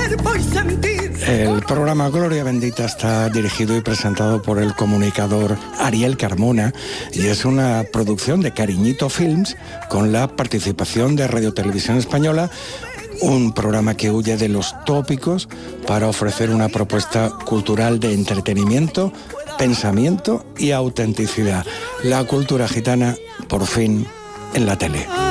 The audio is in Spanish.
cuerpo y sentir. El programa Gloria Bendita está dirigido y presentado por el comunicador Ariel Carmona y es una producción de Cariñito Films con la participación de Radio Televisión Española, un programa que huye de los tópicos para ofrecer una propuesta cultural de entretenimiento, pensamiento y autenticidad. La cultura gitana, por fin, en la tele.